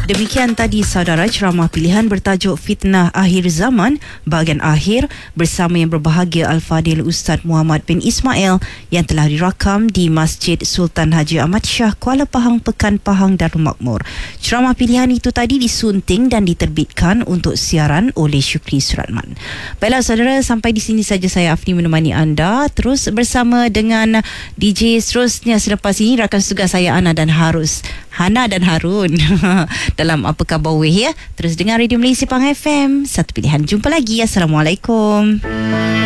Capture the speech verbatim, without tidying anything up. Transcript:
Demikian tadi saudara ceramah pilihan bertajuk Fitnah Akhir Zaman bahagian akhir bersama yang berbahagia Al-Fadil Ustaz Muhammad bin Ismail yang telah dirakam di Masjid Sultan Haji Ahmad Shah Kuala Pahang, Pekan Pahang, Darul Makmur. Ceramah pilihan itu tadi disunting dan diterbitkan untuk siaran oleh Syukri Suratman. Baiklah saudara, sampai di sini saja saya Afni menemani anda terus bersama dengan D J seterusnya. Selepas ini rakan tugas saya Ana dan Harus Hana dan Harun dalam Apa Khabar Weh ya. Terus dengar Radio Malaysia Pahang F M, satu pilihan. Jumpa lagi. Assalamualaikum.